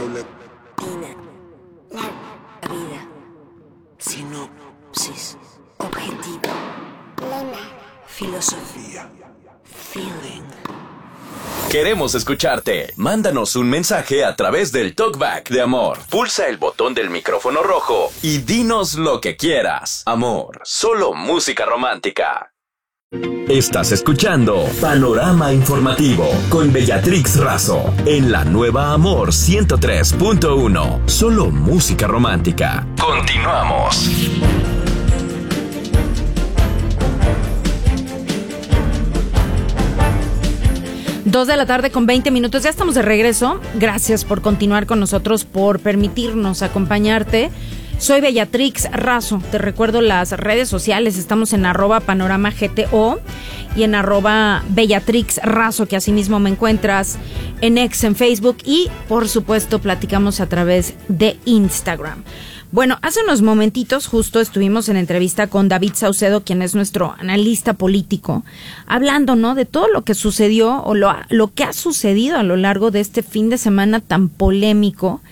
La vida. Sinopsis. Objetivo. Filosofía. Feeling. Queremos escucharte. Mándanos un mensaje a través del TalkBack de Amor. Pulsa el botón del micrófono rojo y dinos lo que quieras. Amor, solo música romántica. Estás escuchando Panorama Informativo con Bellatrix Razo en la nueva Amor 103.1. Solo música romántica. Continuamos. 2:20 p.m. Ya estamos de regreso. Gracias por continuar con nosotros, por permitirnos acompañarte. Soy Bellatrix Razo. Te recuerdo las redes sociales. Estamos en @panoramagto y en @Bellatrix Razo, que asimismo me encuentras en X, en Facebook, y por supuesto platicamos a través de Instagram. Bueno, hace unos momentitos justo estuvimos en entrevista con David Saucedo, quien es nuestro analista político, hablando, ¿no?, de todo lo que sucedió o lo que ha sucedido a lo largo de este fin de semana tan polémico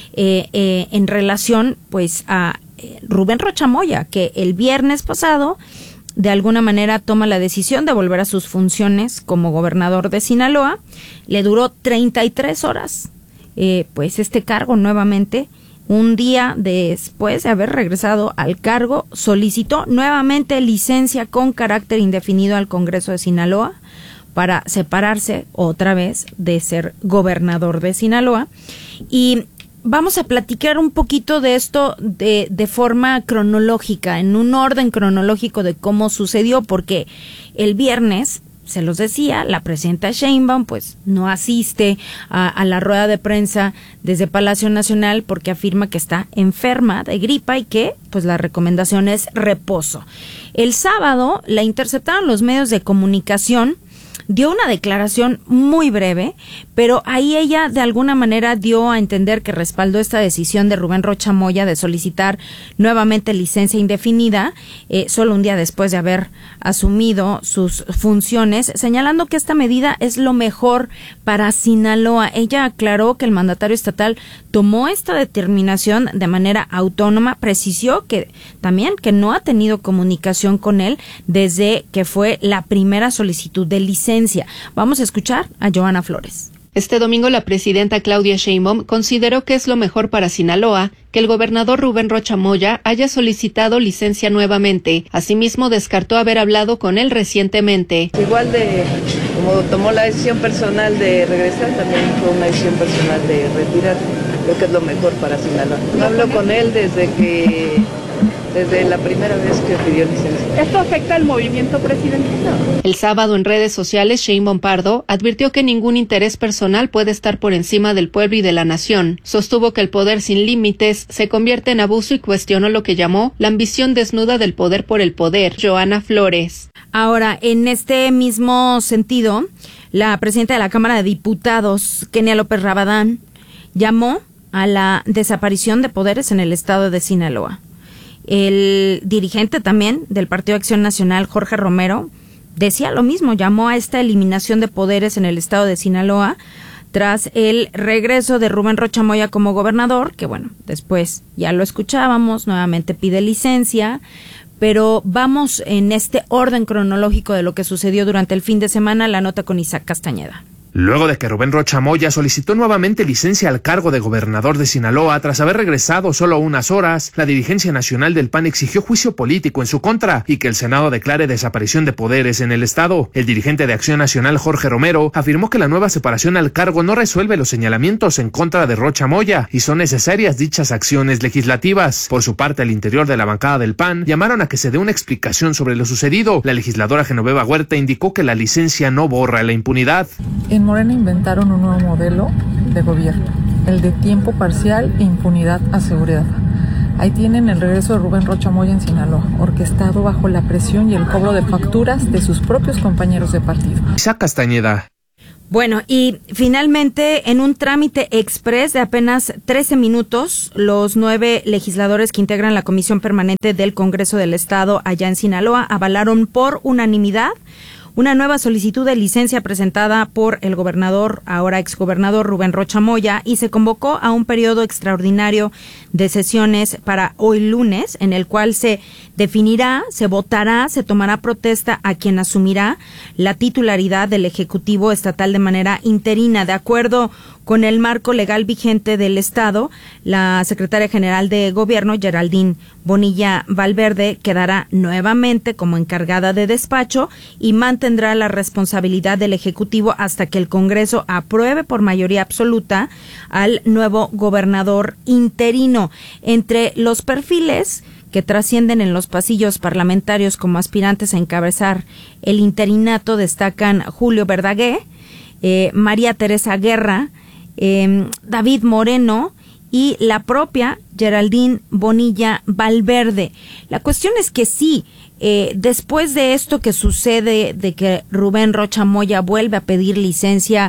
en relación, pues, a Rubén Rocha Moya, que el viernes pasado de alguna manera toma la decisión de volver a sus funciones como gobernador de Sinaloa. Le duró 33 horas, pues, este cargo nuevamente. Un día después de haber regresado al cargo, solicitó nuevamente licencia con carácter indefinido al Congreso de Sinaloa para separarse otra vez de ser gobernador de Sinaloa. Y vamos a platicar un poquito de esto de forma cronológica, en un orden cronológico de cómo sucedió, porque el viernes, se los decía, la presidenta Sheinbaum pues no asiste a la rueda de prensa desde Palacio Nacional porque afirma que está enferma de gripa y que pues la recomendación es reposo. El sábado la interceptaron los medios de comunicación. Dio una declaración muy breve, pero ahí ella de alguna manera dio a entender que respaldó esta decisión de Rubén Rocha Moya de solicitar nuevamente licencia indefinida, solo un día después de haber asumido sus funciones, señalando que esta medida es lo mejor para Sinaloa. Ella aclaró que el mandatario estatal tomó esta determinación de manera autónoma, precisó que también que no ha tenido comunicación con él desde que fue la primera solicitud de licencia. Vamos a escuchar a Joana Flores. Este domingo la presidenta Claudia Sheinbaum consideró que es lo mejor para Sinaloa que el gobernador Rubén Rocha Moya haya solicitado licencia nuevamente. Asimismo, descartó haber hablado con él recientemente. Igual como tomó la decisión personal de regresar, también fue una decisión personal de retirar. Creo que es lo mejor para Sinaloa. Hablo con él desde la primera vez que pidió licencia. ¿Esto afecta al movimiento presidencial? El sábado en redes sociales, Sheinbaum Pardo advirtió que ningún interés personal puede estar por encima del pueblo y de la nación. Sostuvo que el poder sin límites se convierte en abuso y cuestionó lo que llamó la ambición desnuda del poder por el poder. Joana Flores. Ahora, en este mismo sentido, la presidenta de la Cámara de Diputados, Kenia López Rabadán, llamó a la desaparición de poderes en el estado de Sinaloa. El dirigente también del Partido Acción Nacional, Jorge Romero, decía lo mismo, llamó a esta eliminación de poderes en el estado de Sinaloa tras el regreso de Rubén Rocha Moya como gobernador, que bueno, después ya lo escuchábamos, nuevamente pide licencia, pero vamos en este orden cronológico de lo que sucedió durante el fin de semana, la nota con Isaac Castañeda. Luego de que Rubén Rocha Moya solicitó nuevamente licencia al cargo de gobernador de Sinaloa tras haber regresado solo unas horas, la dirigencia nacional del PAN exigió juicio político en su contra y que el Senado declare desaparición de poderes en el estado. El dirigente de Acción Nacional, Jorge Romero, afirmó que la nueva separación al cargo no resuelve los señalamientos en contra de Rocha Moya y son necesarias dichas acciones legislativas. Por su parte, al interior de la bancada del PAN llamaron a que se dé una explicación sobre lo sucedido. La legisladora Genoveva Huerta indicó que la licencia no borra la impunidad. En Morena inventaron un nuevo modelo de gobierno, el de tiempo parcial e impunidad asegurada. Ahí tienen el regreso de Rubén Rocha Moya en Sinaloa, orquestado bajo la presión y el cobro de facturas de sus propios compañeros de partido. Isaac Castañeda. Bueno, y finalmente, en un trámite express de apenas 13 minutos, los 9 legisladores que integran la Comisión Permanente del Congreso del Estado allá en Sinaloa avalaron por unanimidad una nueva solicitud de licencia presentada por el gobernador, ahora exgobernador Rubén Rocha Moya, y se convocó a un periodo extraordinario de sesiones para hoy lunes, en el cual se definirá, se votará, se tomará protesta a quien asumirá la titularidad del Ejecutivo Estatal de manera interina. De acuerdo con el marco legal vigente del Estado, la secretaria general de Gobierno, Geraldine Bonilla Valverde, quedará nuevamente como encargada de despacho y mantendrá la responsabilidad del Ejecutivo hasta que el Congreso apruebe por mayoría absoluta al nuevo gobernador interino. Entre los perfiles que trascienden en los pasillos parlamentarios como aspirantes a encabezar el interinato destacan Julio Verdaguer, María Teresa Guerra, David Moreno y la propia Geraldine Bonilla Valverde. La cuestión es que sí, después de esto que sucede, de que Rubén Rocha Moya vuelve a pedir licencia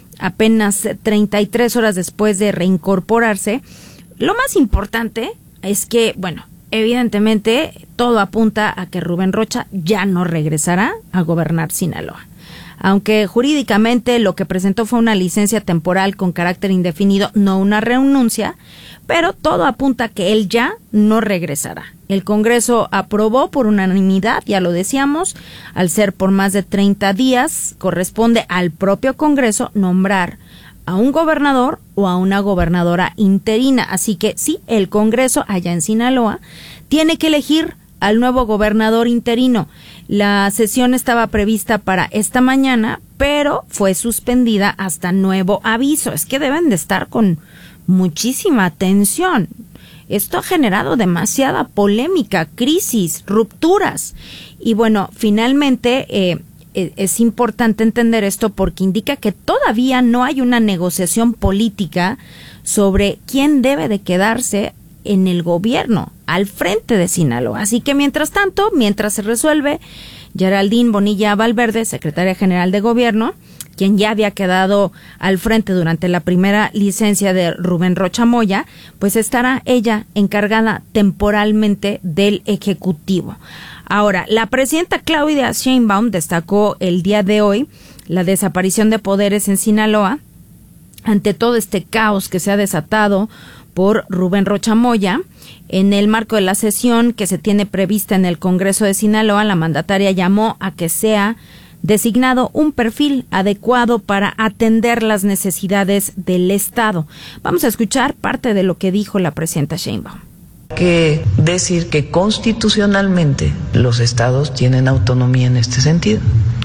apenas 33 horas después de reincorporarse, lo más importante es que, bueno, evidentemente todo apunta a que Rubén Rocha ya no regresará a gobernar Sinaloa. Aunque jurídicamente lo que presentó fue una licencia temporal con carácter indefinido, no una renuncia, pero todo apunta a que él ya no regresará. El Congreso aprobó por unanimidad, ya lo decíamos, al ser por más de 30 días, corresponde al propio Congreso nombrar a un gobernador o a una gobernadora interina. Así que sí, el Congreso allá en Sinaloa tiene que elegir al nuevo gobernador interino. La sesión estaba prevista para esta mañana, pero fue suspendida hasta nuevo aviso. Es que deben de estar con muchísima atención. Esto ha generado demasiada polémica, crisis, rupturas. Y bueno, finalmente es importante entender esto porque indica que todavía no hay una negociación política sobre quién debe de quedarse en el gobierno, al frente de Sinaloa. Así que mientras tanto, mientras se resuelve, Geraldine Bonilla Valverde, secretaria general de Gobierno, quien ya había quedado al frente durante la primera licencia de Rubén Rocha Moya, pues estará ella encargada temporalmente del Ejecutivo. Ahora, la presidenta Claudia Sheinbaum destacó el día de hoy la desaparición de poderes en Sinaloa ante todo este caos que se ha desatado por Rubén Rocha Moya. En el marco de la sesión que se tiene prevista en el Congreso de Sinaloa, la mandataria llamó a que sea designado un perfil adecuado para atender las necesidades del Estado. Vamos a escuchar parte de lo que dijo la presidenta Sheinbaum. Que decir que constitucionalmente los estados tienen autonomía en este sentido,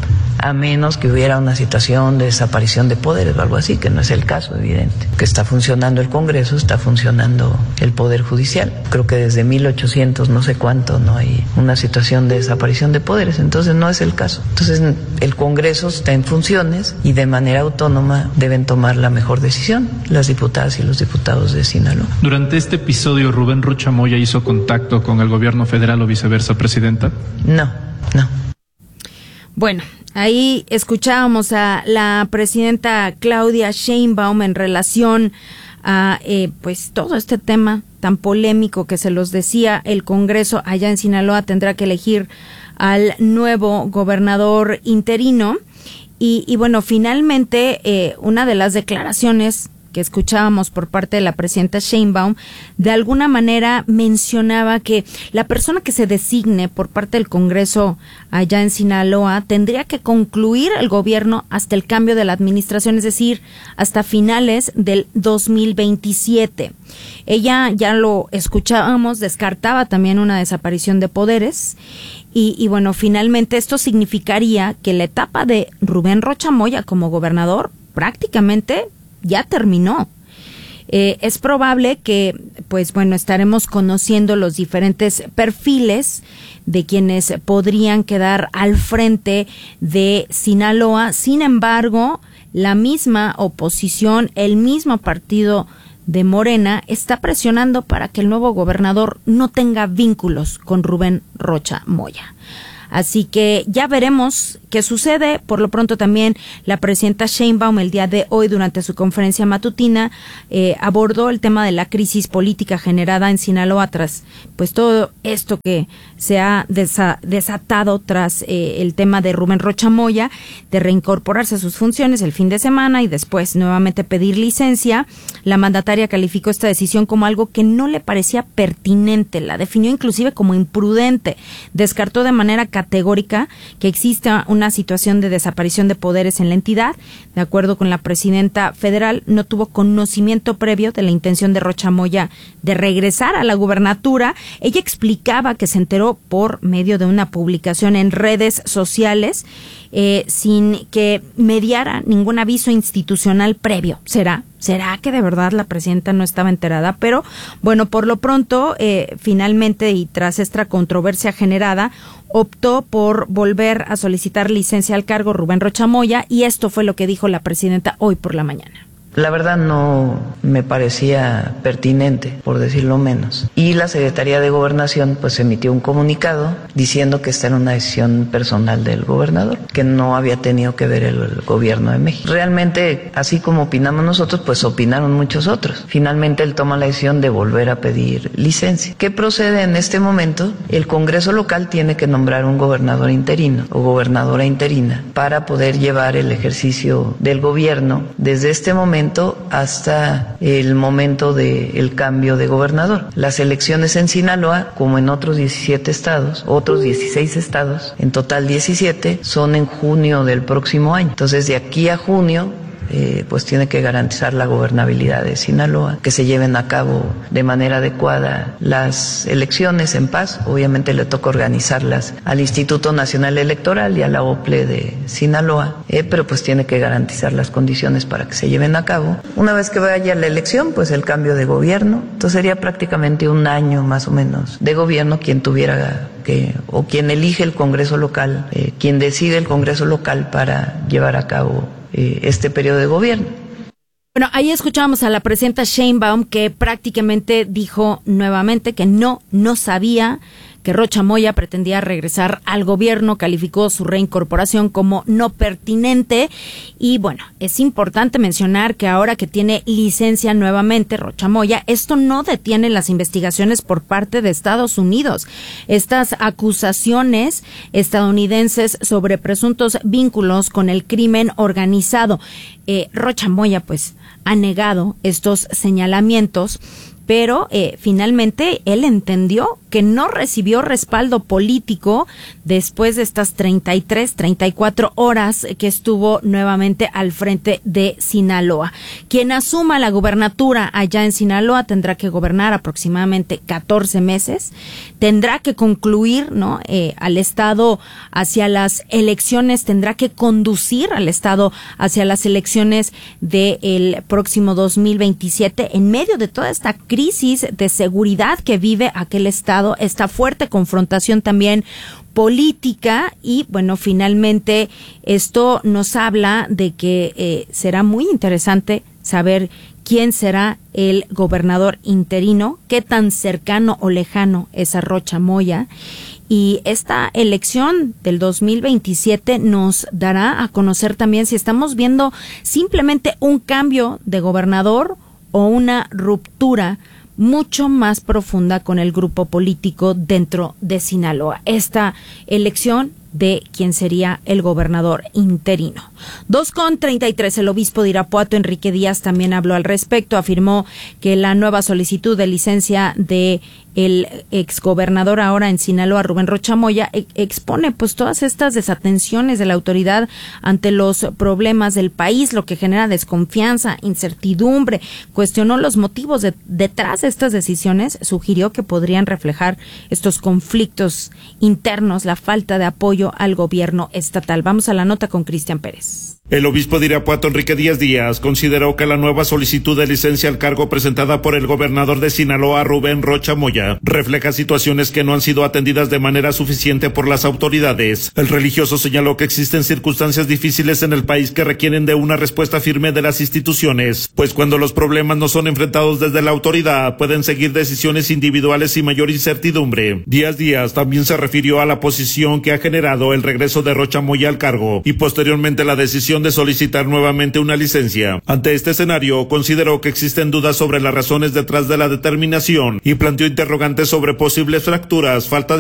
a menos que hubiera una situación de desaparición de poderes o algo así, que no es el caso, evidente. Que está funcionando el Congreso, está funcionando el Poder Judicial. Creo que desde 1800 no sé cuánto no hay una situación de desaparición de poderes, entonces no es el caso. Entonces el Congreso está en funciones y de manera autónoma deben tomar la mejor decisión las diputadas y los diputados de Sinaloa. Durante este episodio, ¿Rubén Rocha Moya hizo contacto con el gobierno federal o viceversa, presidenta? No. Bueno, ahí escuchábamos a la presidenta Claudia Sheinbaum en relación a pues todo este tema tan polémico que se los decía. El Congreso allá en Sinaloa tendrá que elegir al nuevo gobernador interino y bueno, finalmente una de las declaraciones que escuchábamos por parte de la presidenta Sheinbaum, de alguna manera mencionaba que la persona que se designe por parte del Congreso allá en Sinaloa tendría que concluir el gobierno hasta el cambio de la administración, es decir, hasta finales del 2027. Ella, ya lo escuchábamos, descartaba también una desaparición de poderes y bueno, finalmente esto significaría que la etapa de Rubén Rocha Moya como gobernador prácticamente ya terminó. Es probable que, pues bueno, estaremos conociendo los diferentes perfiles de quienes podrían quedar al frente de Sinaloa. Sin embargo, la misma oposición, el mismo partido de Morena, está presionando para que el nuevo gobernador no tenga vínculos con Rubén Rocha Moya. Así que ya veremos qué sucede. Por lo pronto también la presidenta Sheinbaum el día de hoy durante su conferencia matutina abordó el tema de la crisis política generada en Sinaloa tras pues todo esto que se ha desatado tras el tema de Rubén Rocha Moya, de reincorporarse a sus funciones el fin de semana y después nuevamente pedir licencia. La mandataria calificó esta decisión como algo que no le parecía pertinente, la definió inclusive como imprudente, descartó de manera categórica que exista una situación de desaparición de poderes en la entidad. De acuerdo con la presidenta federal, no tuvo conocimiento previo de la intención de Rocha Moya de regresar a la gubernatura. Ella explicaba que se enteró por medio de una publicación en redes sociales sin que mediara ningún aviso institucional previo. ¿Será que de verdad la presidenta no estaba enterada? Pero bueno, por lo pronto, finalmente y tras esta controversia generada, optó por volver a solicitar licencia al cargo Rubén Rocha Moya, y esto fue lo que dijo la presidenta hoy por la mañana. La verdad no me parecía pertinente, por decirlo menos. Y la Secretaría de Gobernación pues emitió un comunicado diciendo que esta era una decisión personal del gobernador, que no había tenido que ver el gobierno de México. Realmente, así como opinamos nosotros, pues opinaron muchos otros. Finalmente él toma la decisión de volver a pedir licencia. ¿Qué procede en este momento? El Congreso local tiene que nombrar un gobernador interino o gobernadora interina para poder llevar el ejercicio del gobierno desde este momento hasta el momento del cambio de gobernador. Las elecciones en Sinaloa, como en otros 17 estados, otros 16 estados, en total 17, son en junio del próximo año. Entonces, de aquí a junio, pues tiene que garantizar la gobernabilidad de Sinaloa, que se lleven a cabo de manera adecuada las elecciones en paz. Obviamente le toca organizarlas al Instituto Nacional Electoral y a la OPLE de Sinaloa, pero pues tiene que garantizar las condiciones para que se lleven a cabo. Una vez que vaya la elección, pues el cambio de gobierno, entonces sería prácticamente un año más o menos de gobierno quien tuviera o quien elige el Congreso local, quien decide el Congreso local para llevar a cabo este periodo de gobierno. Bueno, ahí escuchábamos a la presidenta Sheinbaum, que prácticamente dijo nuevamente que no sabía que Rocha Moya pretendía regresar al gobierno, calificó su reincorporación como no pertinente. Y bueno, es importante mencionar que ahora que tiene licencia nuevamente Rocha Moya, esto no detiene las investigaciones por parte de Estados Unidos. Estas acusaciones estadounidenses sobre presuntos vínculos con el crimen organizado. Rocha Moya pues ha negado estos señalamientos, pero finalmente él entendió que no recibió respaldo político después de estas 34 horas que estuvo nuevamente al frente de Sinaloa. Quien asuma la gubernatura allá en Sinaloa tendrá que gobernar aproximadamente 14 meses, tendrá que concluir, ¿no?, al Estado hacia las elecciones, tendrá que conducir al Estado hacia las elecciones del próximo 2027 en medio de toda esta crisis de seguridad que vive aquel Estado, esta fuerte confrontación también política. Y bueno, finalmente esto nos habla de que será muy interesante saber quién será el gobernador interino, qué tan cercano o lejano es a Rocha Moya. Y esta elección del 2027 nos dará a conocer también si estamos viendo simplemente un cambio de gobernador o una ruptura mucho más profunda con el grupo político dentro de Sinaloa. Esta elección de quién sería el gobernador interino. 2:33, el obispo de Irapuato, Enrique Díaz, también habló al respecto. Afirmó que la nueva solicitud de licencia de el exgobernador ahora en Sinaloa, Rubén Rocha Moya, expone pues todas estas desatenciones de la autoridad ante los problemas del país, lo que genera desconfianza, incertidumbre. Cuestionó los motivos detrás de estas decisiones, sugirió que podrían reflejar estos conflictos internos, la falta de apoyo al gobierno estatal. Vamos a la nota con Cristian Pérez. El obispo de Irapuato, Enrique Díaz Díaz, consideró que la nueva solicitud de licencia al cargo presentada por el gobernador de Sinaloa, Rubén Rocha Moya, refleja situaciones que no han sido atendidas de manera suficiente por las autoridades. El religioso señaló que existen circunstancias difíciles en el país que requieren de una respuesta firme de las instituciones, pues cuando los problemas no son enfrentados desde la autoridad, pueden seguir decisiones individuales y mayor incertidumbre. Díaz Díaz también se refirió a la posición que ha generado el regreso de Rocha Moya al cargo y posteriormente la decisión de solicitar nuevamente una licencia. Ante este escenario, consideró que existen dudas sobre las razones detrás de la determinación y planteó interrogantes sobre posibles fracturas, falta de